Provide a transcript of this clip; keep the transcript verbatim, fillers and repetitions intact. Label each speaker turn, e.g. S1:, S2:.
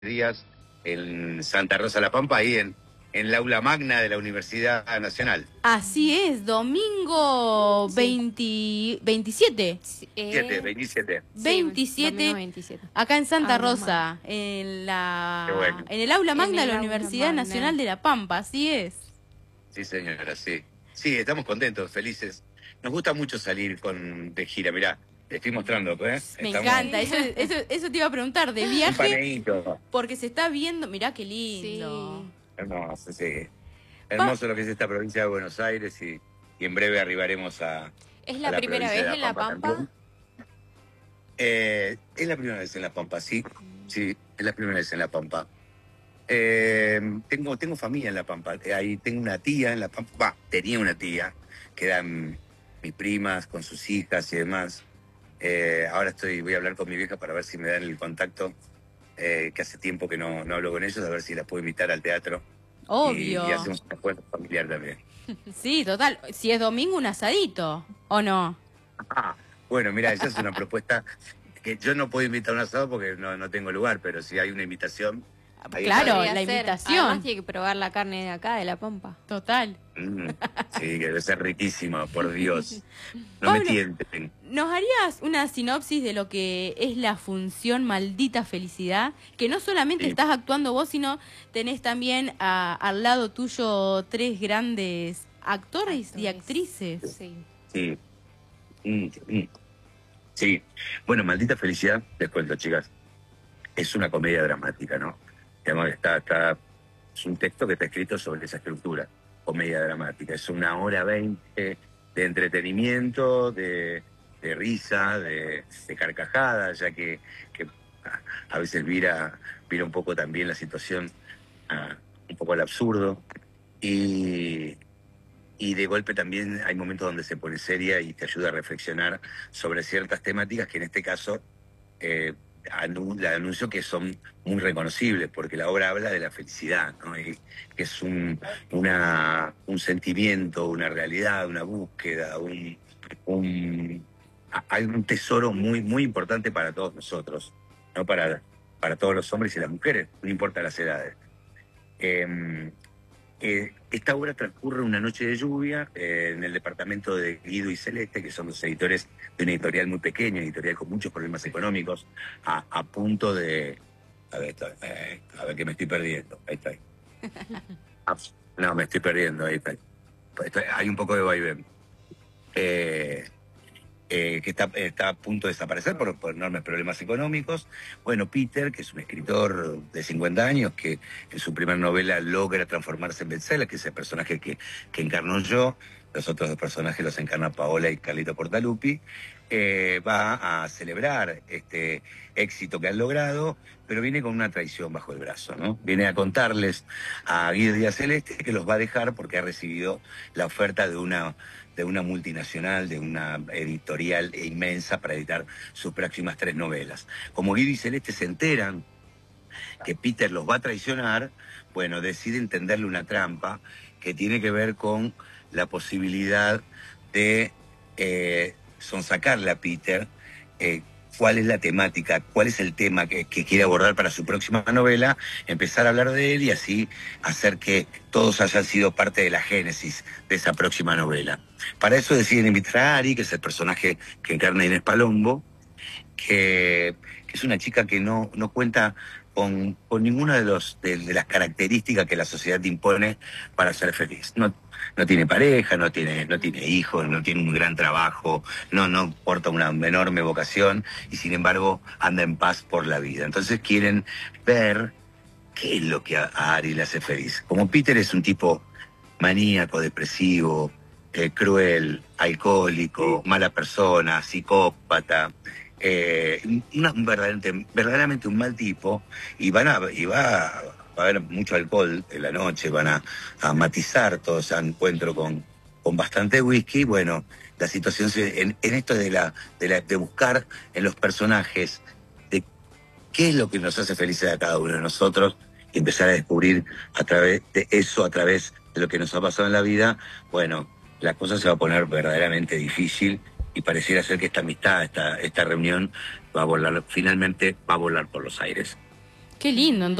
S1: días en Santa Rosa La Pampa, ahí en, en el aula magna de la Universidad Nacional.
S2: Así es, domingo
S3: Sí.
S2: veinte, veintisiete.
S1: siete, veintisiete.
S2: veintisiete,
S3: veintisiete.
S2: acá en Santa
S3: Aula
S2: Rosa, en, la,
S1: Qué bueno.
S2: en el aula magna
S3: En
S2: de
S3: el
S2: la
S3: aula
S2: Universidad
S3: magna.
S2: Nacional de La Pampa, así es.
S1: Sí, señora, sí. Sí, estamos contentos, felices. Nos gusta mucho salir con de gira, mirá, te estoy mostrando, ¿eh?
S2: Me
S1: Estamos-
S2: encanta, eso, eso, eso te iba a preguntar, de
S1: Un
S2: viaje,
S1: paneíto.
S2: porque se está viendo, mirá qué lindo.
S3: Sí.
S1: Hermoso, sí. Hermoso lo que es esta provincia de Buenos Aires y, y en breve arribaremos a,
S3: ¿Es
S1: a
S3: la,
S1: la
S3: primera
S1: provincia
S3: vez
S1: de
S3: en La
S1: Pampa
S3: Pampa?
S1: también. Eh, es la primera vez en La Pampa, sí. Sí, es la primera vez en La Pampa. Eh, tengo, tengo familia en La Pampa. Eh, Ahí tengo una tía en La Pampa. Va, tenía una tía, que eran mis primas con sus hijas y demás. Eh, ahora estoy, voy a hablar con mi vieja para ver si me dan el contacto, eh, que hace tiempo que no, no hablo con ellos, a ver si las puedo invitar al teatro.
S2: Obvio.
S1: Y, y hacemos un encuentro familiar también.
S2: Sí, total. Si es domingo, un asadito, ¿o no?
S1: Ah, bueno, mira, esa es una propuesta que yo no puedo invitar a un asado porque no, no tengo lugar, pero si hay una invitación. ahí
S2: Claro,
S1: está.
S3: Podría
S2: la
S3: ser.
S2: invitación.
S3: Además tiene que probar la carne de acá, de La Pampa.
S2: Total.
S1: Mm, sí, que debe ser riquísima, por Dios. No
S2: Pablo,
S1: me tienten.
S2: ¿nos harías una sinopsis de lo que es la función Maldita Felicidad? Que no solamente
S1: Sí.
S2: estás actuando vos, sino tenés también a- al lado tuyo tres grandes actores y
S3: Actores.
S2: actrices.
S3: Sí.
S1: Sí. Mm, mm. Sí. Bueno, Maldita Felicidad, les cuento, chicas. Es una comedia dramática, ¿no? Digamos, está, está, es un texto que está escrito sobre esa estructura, comedia dramática. Es una hora veinte de entretenimiento, de, de risa, de, de carcajada, ya que, que a, a veces vira, vira un poco también la situación, a, un poco al absurdo. Y, y de golpe también hay momentos donde se pone seria y te ayuda a reflexionar sobre ciertas temáticas que en este caso eh, anu- la anuncio que son muy reconocibles, porque la obra habla de la felicidad, ¿no? Y que es un, una, un sentimiento, una realidad, una búsqueda, un, un, a- hay un tesoro muy, muy importante para todos nosotros, ¿no? Para, para todos los hombres y las mujeres, no importa las edades. Eh, eh, esta obra transcurre una noche de lluvia eh, en el departamento de Guido y Celeste, que son los editores de una editorial muy pequeña, editorial con muchos problemas económicos, a, a punto de... A ver, estoy, eh, a ver que me estoy perdiendo. Ahí está. Ah, no, me estoy perdiendo. Ahí está. Estoy- hay un poco de vaivén. Eh, eh, que está, está a punto de desaparecer por, por enormes problemas económicos. Bueno, Peter, que es un escritor de cincuenta años, que en su primera novela logra transformarse en bestseller, que es el personaje que, que encarnó yo, los otros dos personajes los encarna Paola y Carlito Portalupi, eh, va a celebrar este éxito que han logrado, pero viene con una traición bajo el brazo, ¿no? Viene a contarles a Guido y a Celeste que los va a dejar porque ha recibido la oferta de una de una multinacional, de una editorial inmensa para editar sus próximas tres novelas. Como Guido y Celeste se enteran que Peter los va a traicionar, bueno, deciden tenderle una trampa que tiene que ver con la posibilidad de eh, sonsacarle a Peter eh, cuál es la temática, cuál es el tema que, que quiere abordar para su próxima novela, empezar a hablar de él y así hacer que todos hayan sido parte de la génesis de esa próxima novela. Para eso deciden invitar a Ari, que es el personaje que encarna Inés Palombo, que, que es una chica que no, no cuenta con, con ninguna de, los, de, de las características que la sociedad te impone para ser feliz. No, no tiene pareja, no tiene, no tiene hijos, no tiene un gran trabajo, no, no porta una enorme vocación y sin embargo anda en paz por la vida. Entonces quieren ver qué es lo que a, a Ari le hace feliz. Como Peter es un tipo maníaco, depresivo, eh, cruel, alcohólico, mala persona, psicópata, eh, una, un verdaderamente, verdaderamente un mal tipo, y van a, y va, a, va a haber mucho alcohol en la noche, van a, a matizar todo ese encuentro con, con bastante whisky. Bueno, la situación se, en, en esto de la, de la de buscar en los personajes de qué es lo que nos hace felices a cada uno de nosotros y empezar a descubrir a través de eso, a través de lo que nos ha pasado en la vida, bueno, la cosa se va a poner verdaderamente difícil y pareciera ser que esta amistad, esta, esta reunión va a volar, finalmente va a volar por los aires.
S2: Qué lindo.